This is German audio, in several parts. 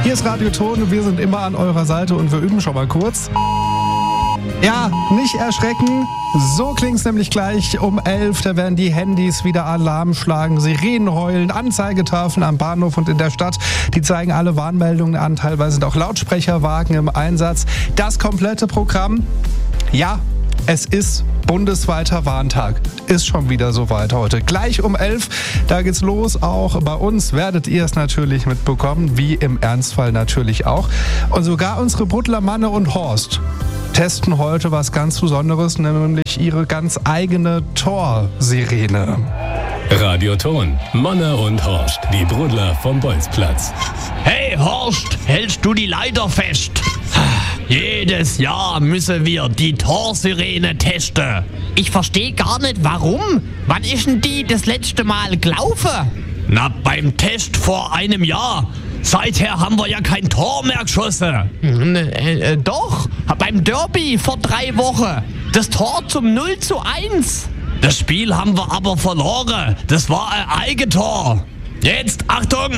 Hier ist Radio Ton, wir sind immer an eurer Seite und wir üben schon mal kurz. Ja, nicht erschrecken. So klingt's nämlich gleich um 11. Da werden die Handys wieder Alarm schlagen, Sirenen heulen, Anzeigetafeln am Bahnhof und in der Stadt. Die zeigen alle Warnmeldungen an. Teilweise sind auch Lautsprecherwagen im Einsatz. Das komplette Programm, ja, es ist bundesweiter Warntag. Ist schon wieder soweit heute. Gleich um 11, da geht's los. Auch bei uns werdet ihr es natürlich mitbekommen, wie im Ernstfall natürlich auch. Und sogar unsere Bruddler Manne und Horst testen heute was ganz Besonderes, nämlich ihre ganz eigene Tor-Sirene. Radio Ton, Manne und Horst, die Bruddler vom Bolzplatz. Hey Horst, hältst du die Leiter fest? Jedes Jahr müssen wir die Torsirene testen. Ich verstehe gar nicht, warum. Wann ist denn die das letzte Mal gelaufen? Na, beim Test vor einem Jahr. Seither haben wir ja kein Tor mehr geschossen. Doch, beim Derby vor 3 Wochen. Das Tor zum 0:1. Das Spiel haben wir aber verloren. Das war ein Eigentor. Jetzt, Achtung!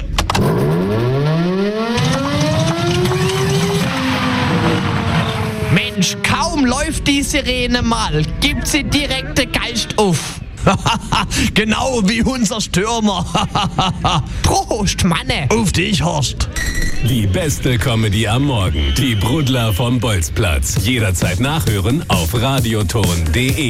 Mensch, kaum läuft die Sirene mal, gibt sie direkt den Geist auf. Genau wie unser Stürmer. Prost, Manne. Auf dich, Horst. Die beste Comedy am Morgen. Die Bruddler vom Bolzplatz. Jederzeit nachhören auf radioton.de.